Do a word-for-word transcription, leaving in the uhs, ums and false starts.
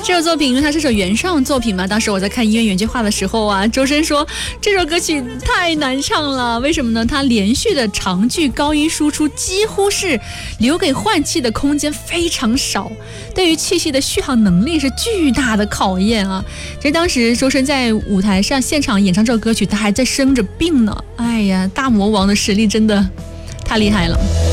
这首作品因为它是首原创作品嘛，当时我在看音乐原句化的时候啊，周深说这首歌曲太难唱了，为什么呢？它连续的长句高音输出几乎是留给换气的空间非常少，对于气息的续航能力是巨大的考验啊。其实当时周深在舞台上现场演唱这首歌曲，他还在生着病呢，哎呀，大魔王的实力真的太厉害了。